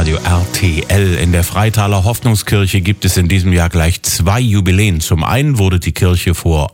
Hitradio RTL. In der Freitaler Hoffnungskirche gibt es in diesem Jahr gleich 2 Jubiläen. Zum einen wurde die Kirche vor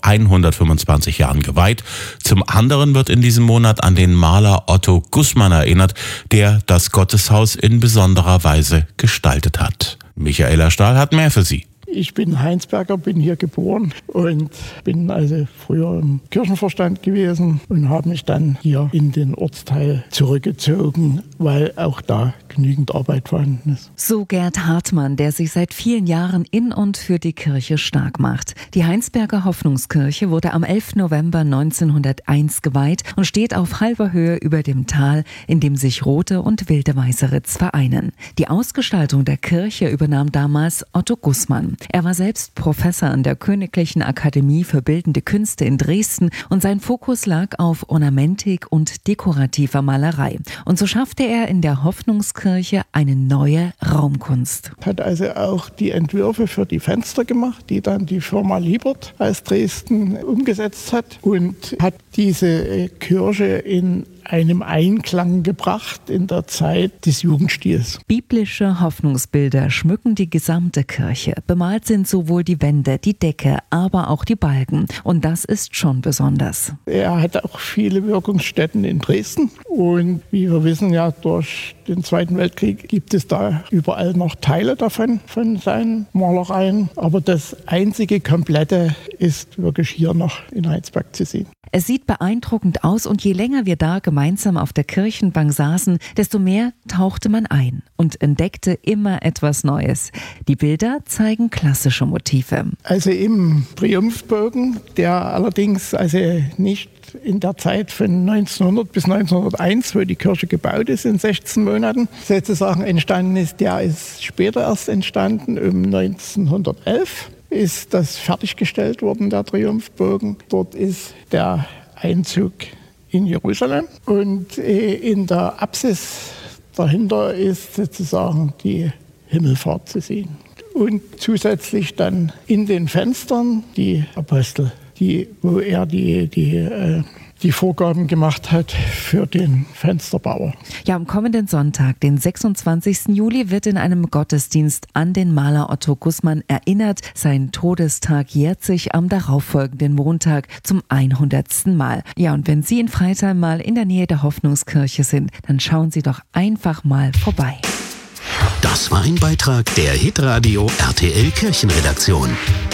125 Jahren geweiht. Zum anderen wird in diesem Monat an den Maler Otto Gußmann erinnert, der das Gotteshaus in besonderer Weise gestaltet hat. Michaela Stahl hat mehr für Sie. Ich bin Heinsberger, bin hier geboren und bin also früher im Kirchenvorstand gewesen und habe mich dann hier in den Ortsteil zurückgezogen, weil auch da genügend Arbeit vorhanden ist. So Gerd Hartmann, der sich seit vielen Jahren in und für die Kirche stark macht. Die Heinsberger Hoffnungskirche wurde am 11. November 1901 geweiht und steht auf halber Höhe über dem Tal, in dem sich Rote und Wilde Weißeritz vereinen. Die Ausgestaltung der Kirche übernahm damals Otto Gußmann. Er war selbst Professor an der Königlichen Akademie für Bildende Künste in Dresden und sein Fokus lag auf Ornamentik und dekorativer Malerei. Und so schaffte er in der Hoffnungskirche eine neue Raumkunst. Hat also auch die Entwürfe für die Fenster gemacht, die dann die Firma Liebert aus Dresden umgesetzt hat und hat diese Kirche in einem Einklang gebracht in der Zeit des Jugendstils. Biblische Hoffnungsbilder schmücken die gesamte Kirche. Bemalt sind sowohl die Wände, die Decke, aber auch die Balken. Und das ist schon besonders. Er hat auch viele Wirkungsstätten in Dresden. Und wie wir wissen, ja, durch den Zweiten Weltkrieg gibt es da überall noch Teile davon, von seinen Malereien. Aber das einzige Komplette ist wirklich hier noch in Heinsberg zu sehen. Es sieht beeindruckend aus und je länger wir da gemeinsam auf der Kirchenbank saßen, desto mehr tauchte man ein und entdeckte immer etwas Neues. Die Bilder zeigen klassische Motive. Also im Triumphbogen, der allerdings also nicht in der Zeit von 1900 bis 1901, wo die Kirche gebaut ist, in 16 Monaten sozusagen entstanden ist, der ist später erst entstanden, um 1911. Ist das fertiggestellt worden, der Triumphbogen. Dort ist der Einzug in Jerusalem und in der Apsis dahinter ist sozusagen die Himmelfahrt zu sehen. Und zusätzlich dann in den Fenstern die Apostel, wo er die Vorgaben gemacht hat für den Fensterbauer. Ja, am kommenden Sonntag, den 26. Juli, wird in einem Gottesdienst an den Maler Otto Gußmann erinnert. Sein Todestag jährt sich am darauffolgenden Montag zum 100. Mal. Ja, und wenn Sie in Freital mal in der Nähe der Hoffnungskirche sind, dann schauen Sie doch einfach mal vorbei. Das war ein Beitrag der Hitradio RTL Kirchenredaktion.